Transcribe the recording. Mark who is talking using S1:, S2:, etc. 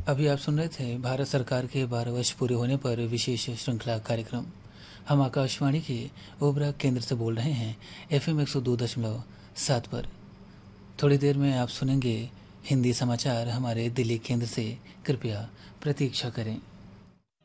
S1: अभी आप सुन रहे थे भारत सरकार के 12 वर्ष पूरे होने पर विशेष श्रृंखला कार्यक्रम। हम आकाशवाणी के ओबरा केंद्र से बोल रहे हैं, FM 102.7 पर। थोड़ी देर में आप सुनेंगे हिंदी समाचार हमारे दिल्ली केंद्र से। कृपया प्रतीक्षा करें।